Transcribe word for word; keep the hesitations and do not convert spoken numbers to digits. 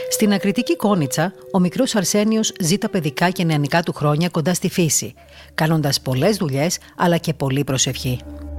Στην ακριτική Κόνιτσα, ο μικρός Αρσένιος ζει τα παιδικά και νεανικά του χρόνια κοντά στη φύση, κάνοντας πολλές δουλειές αλλά και πολλή προσευχή.